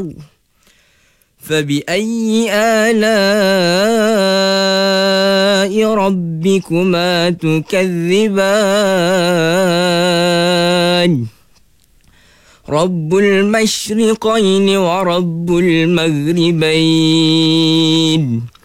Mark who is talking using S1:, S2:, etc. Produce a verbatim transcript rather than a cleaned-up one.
S1: والبحر فبأي آلاء ربكما تكذبان رب المشرقين ورب المغربين